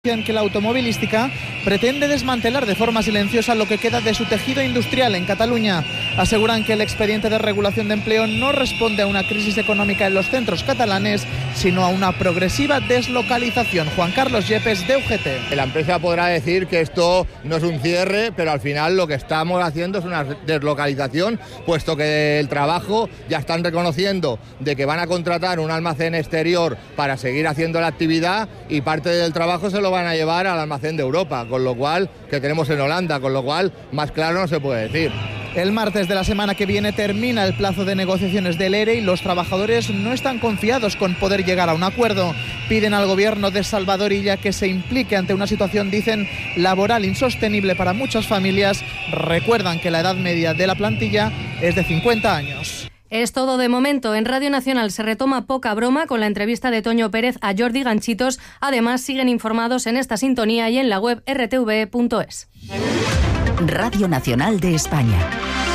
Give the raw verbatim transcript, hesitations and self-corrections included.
que la automovilística pretende desmantelar de forma silenciosa lo que queda de su tejido industrial en Cataluña. Aseguran que el expediente de regulación de empleo no responde a una crisis económica en los centros catalanes, sino a una progresiva deslocalización. Juan Carlos Yepes, de U G T. La empresa podrá decir que esto no es un cierre, pero al final lo que estamos haciendo es una deslocalización, puesto que el trabajo ya están reconociendo de que van a contratar un almacén exterior para seguir haciendo la actividad y parte del trabajo se lo van a llevar al almacén de Europa, con lo cual, que tenemos en Holanda, con lo cual más claro no se puede decir. El martes de la semana que viene termina el plazo de negociaciones del E R E y los trabajadores no están confiados con poder llegar a un acuerdo. Piden al gobierno de Salvador Illa que se implique ante una situación, dicen, laboral insostenible para muchas familias. Recuerdan que la edad media de la plantilla es de cincuenta años. Es todo de momento. En Radio Nacional se retoma Poca Broma con la entrevista de Toño Pérez a Jordi Ganchitos. Además, siguen informados en esta sintonía y en la web erre te ve punto es. Radio Nacional de España.